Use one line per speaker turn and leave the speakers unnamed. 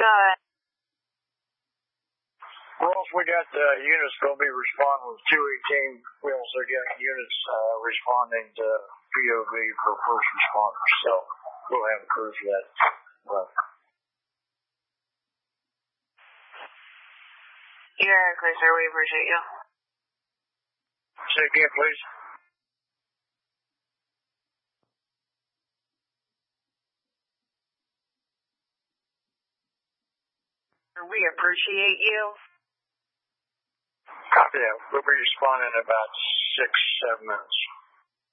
Go ahead.
Rolls, we got units going to be responding with 218. We also got units responding to POV for first responders. So we'll have a crew for that.
You're very clear, sir. We appreciate you.
Say again, please.
We appreciate you.
Copy that. We'll be responding in about 6-7 minutes.